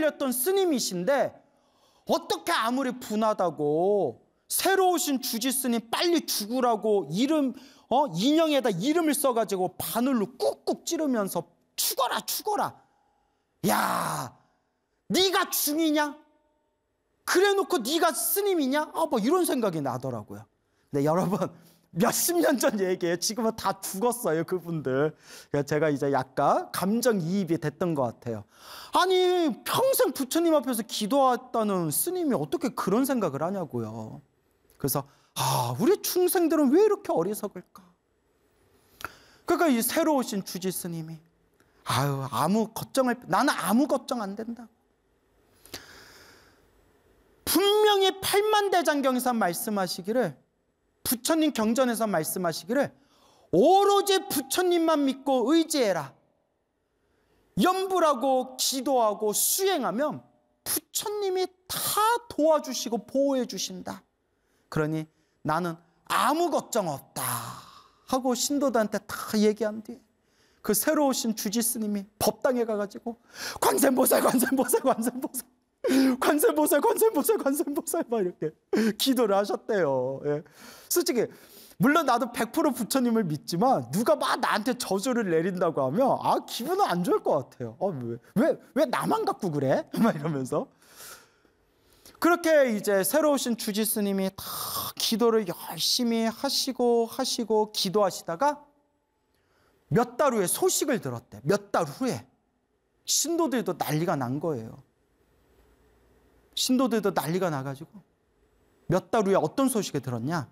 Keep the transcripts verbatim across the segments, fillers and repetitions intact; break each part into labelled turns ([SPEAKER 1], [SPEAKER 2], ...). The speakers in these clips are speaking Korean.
[SPEAKER 1] 걸렸던 스님이신데 어떻게 아무리 분하다고 새로 오신 주지 스님 빨리 죽으라고 이름, 어? 인형에다 이름을 써가지고 바늘로 꾹꾹 찌르면서 죽어라 죽어라. 야, 네가 중이냐? 그래놓고 네가 스님이냐? 아, 뭐 이런 생각이 나더라고요. 근데 여러분, 몇십 년 전 얘기예요. 지금은 다 죽었어요, 그분들. 제가 이제 약간 감정이입이 됐던 것 같아요. 아니, 평생 부처님 앞에서 기도했다는 스님이 어떻게 그런 생각을 하냐고요. 그래서 아, 우리 중생들은 왜 이렇게 어리석을까? 그러니까 이 새로 오신 주지 스님이 아유, 아무 걱정을, 나는 아무 걱정 안 된다. 분명히 팔만대장경에서 말씀하시기를, 부처님 경전에서 말씀하시기를 오로지 부처님만 믿고 의지해라. 염불하고 기도하고 수행하면 부처님이 다 도와주시고 보호해 주신다. 그러니 나는 아무 걱정 없다 하고 신도들한테 다 얘기한 뒤에 그 새로 오신 주지 스님이 법당에 가가지고 관세음보살 관세음보살 관세음보살 관세음보살 관세음보살 관세음보살 막 이렇게 기도를 하셨대요. 예. 솔직히 물론 나도 백 퍼센트 부처님을 믿지만 누가 막 나한테 저주를 내린다고 하면 아, 기분은 안 좋을 것 같아요. 아, 왜, 왜, 왜 나만 갖고 그래? 막 이러면서. 그렇게 이제 새로 오신 주지 스님이 다 기도를 열심히 하시고 하시고 기도하시다가 몇 달 후에 소식을 들었대. 몇 달 후에. 신도들도 난리가 난 거예요. 신도들도 난리가 나가지고 몇 달 후에 어떤 소식을 들었냐?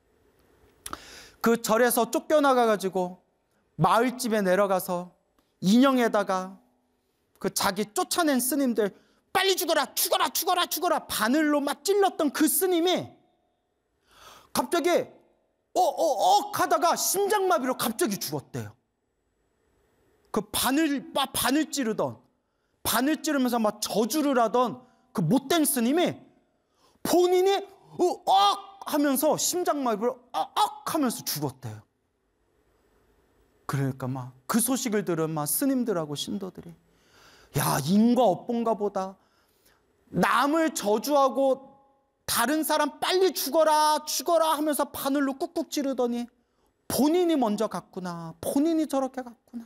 [SPEAKER 1] 그 절에서 쫓겨나가가지고 마을집에 내려가서 인형에다가 그 자기 쫓아낸 스님들 빨리 죽어라 죽어라 죽어라 죽어라 바늘로 막 찔렀던 그 스님이 갑자기 어어억 하다가 심장마비로 갑자기 죽었대요. 그 바늘 막 바늘 찌르던 바늘 찌르면서 막 저주를 하던 그 못된 스님이 본인이 어억 하면서 심장마비로 억 하면서 죽었대요. 그러니까 막 그 소식을 들은 막 스님들하고 신도들이 야, 인과 업본가 보다. 남을 저주하고 다른 사람 빨리 죽어라 죽어라 하면서 바늘로 꾹꾹 찌르더니 본인이 먼저 갔구나. 본인이 저렇게 갔구나.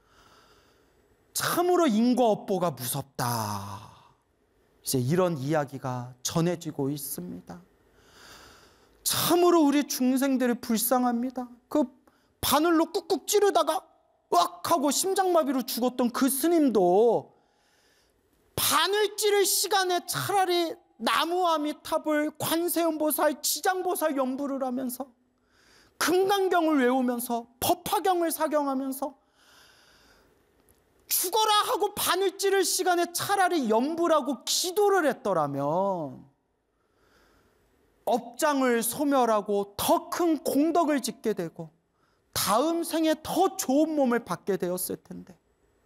[SPEAKER 1] 참으로 인과 업보가 무섭다. 이제 이런 이야기가 전해지고 있습니다. 참으로 우리 중생들이 불쌍합니다. 그 바늘로 꾹꾹 찌르다가 으악 하고 심장마비로 죽었던 그 스님도 바늘 찌를 시간에 차라리 나무아미탑을 관세음보살, 지장보살 연부를 하면서 금강경을 외우면서 법화경을 사경하면서 죽어라 하고 바늘 찌를 시간에 차라리 연부라고 기도를 했더라면 업장을 소멸하고 더 큰 공덕을 짓게 되고 다음 생에 더 좋은 몸을 받게 되었을 텐데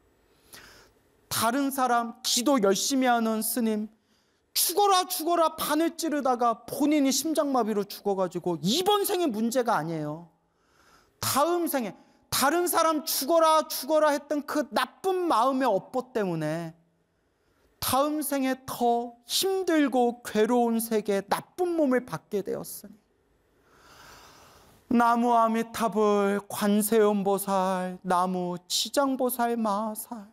[SPEAKER 1] 다른 사람 기도 열심히 하는 스님 죽어라 죽어라 바늘 찌르다가 본인이 심장마비로 죽어가지고 이번 생의 문제가 아니에요. 다음 생에 다른 사람 죽어라 죽어라 했던 그 나쁜 마음의 업보 때문에 다음 생에 더 힘들고 괴로운 세계에 나쁜 몸을 받게 되었으니 나무 아미타불 관세음보살 나무 지장보살 마살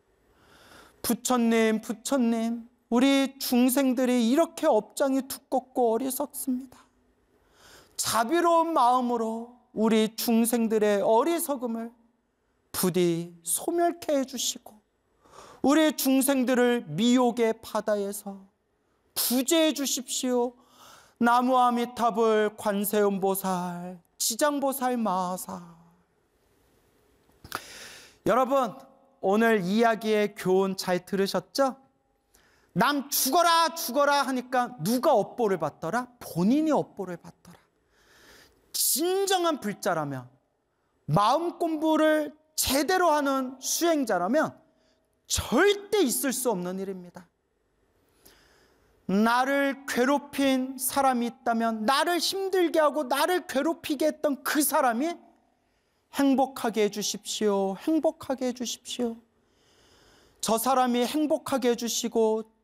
[SPEAKER 1] 부처님 부처님 우리 중생들이 이렇게 업장이 두껍고 어리석습니다. 자비로운 마음으로 우리 중생들의 어리석음을 부디 소멸케 해주시고 우리 중생들을 미혹의 바다에서 구제해 주십시오. 나무 아미타불 관세음보살 지장보살 마살. 여러분 오늘 이야기의 교훈 잘 들으셨죠? 남 죽어라 죽어라 하니까 누가 업보를 받더라? 본인이 업보를 받더라. 진정한 불자라면 마음 공부를 제대로 하는 수행자라면 절대 있을 수 없는 일입니다. 나를 괴롭힌 사람이 있다면 나를 힘들게 하고 나를 괴롭히게 했던 그 사람이 행복하게 해주십시오. 행복하게 해주십시오. 저 사람이 행복하게 해주시고